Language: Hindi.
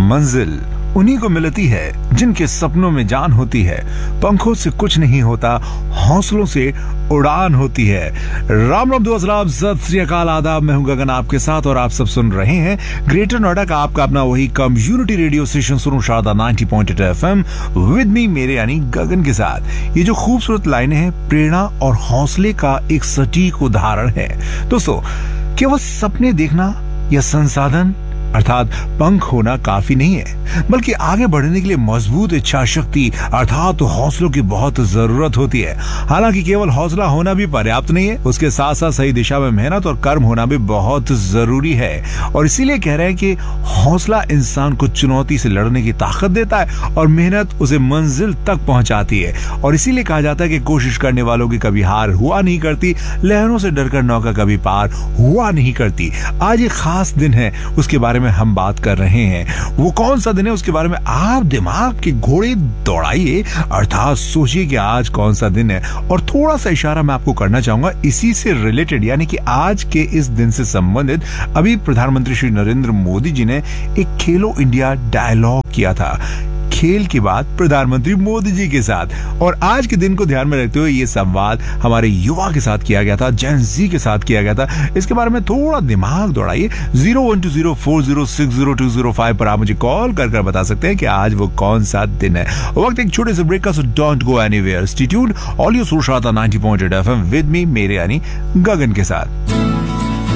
मंजिल उन्हीं को मिलती है जिनके सपनों में जान होती है। पंखों से कुछ नहीं होता, हौसलों से उड़ान होती है। राम राम, दो सलाम, सत श्री अकाल, आदाब। मैं हूं गगन आपके साथ और आप सब सुन रहे हैं ग्रेटर नोएडा का आपका अपना वही कम्युनिटी रेडियो स्टेशन सुनो शारदा 90.8 FM विद मी, मेरे यानी गगन के साथ। ये जो खूबसूरत लाइनें हैं प्रेरणा और हौसले का एक सटीक उदाहरण है। दोस्तों, केवल सपने देखना या संसाधन अर्थात पंख होना काफी नहीं है, बल्कि आगे बढ़ने के लिए मजबूत इच्छा शक्ति अर्थात हौसलों की बहुत जरूरत होती है। हालांकि केवल हौसला होना भी पर्याप्त नहीं है, उसके साथ साथ सही दिशा में मेहनत और कर्म होना भी बहुत जरूरी है। और इसीलिए कह रहे हैं कि हौसला इंसान को चुनौती से लड़ने की ताकत देता है और मेहनत उसे मंजिल तक पहुंचाती है। और इसीलिए कहा जाता है कि कोशिश करने वालों की कभी हार हुआ नहीं करती, लहरों से डरकर नौका कभी पार हुआ नहीं करती। आज एक खास दिन है, उसके बारे में हम बात कर रहे हैं। वो कौन सा दिन है, उसके बारे में आप दिमाग के घोड़े दौड़ाइए, अर्थात सोचिए कि आज कौन सा दिन है। और थोड़ा सा इशारा मैं आपको करना चाहूंगा इसी से रिलेटेड, यानी कि आज के इस दिन से संबंधित। अभी प्रधानमंत्री श्री नरेंद्र मोदी जी ने एक खेलो इंडिया डायलॉग किया था, खेल की बात प्रधानमंत्री मोदी जी के साथ। और आज के दिन को ध्यान में रखते हुए ये संवाद हमारे युवा के साथ किया गया था, जेन ज़ी के साथ किया गया था। इसके बारे में थोड़ा दिमाग दौड़ाइए। 0120402005 पर आप मुझे कॉल कर बता सकते हैं कि आज वो कौन सा दिन है। वक्त एक छोटे से ब्रेक का, so don't go anywhere, stay tuned, all your social 90.8 FM with me, मेरे यानी गगन के साथ।